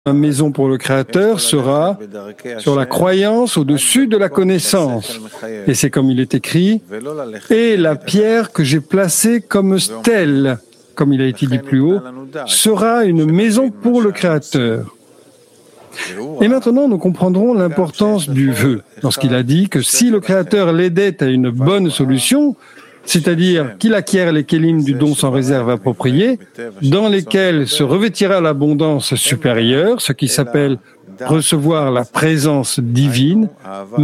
maison pour le Créateur sera sur la croyance au-dessus de la connaissance. Et c'est comme il est écrit, « Et la pierre que j'ai placée comme stèle », comme il a été dit plus haut, sera une maison pour le Créateur. Et maintenant, nous comprendrons l'importance du vœu, lorsqu'il a dit que si le Créateur l'aidait à une bonne solution, c'est-à-dire qu'il acquiert les kélim du don sans réserve appropriée, dans lesquels se revêtira l'abondance supérieure, ce qui s'appelle recevoir la présence divine,